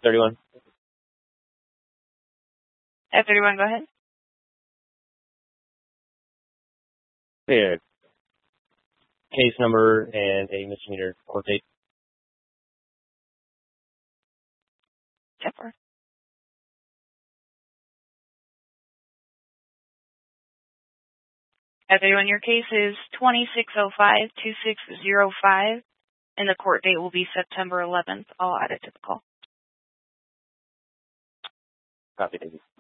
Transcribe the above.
31. At 31, go ahead. Yeah. Case number and a misdemeanor court date. Jennifer. At 31, your case is 2605-2605, and the court date will be September 11th. I'll add it to the call. Copy, David.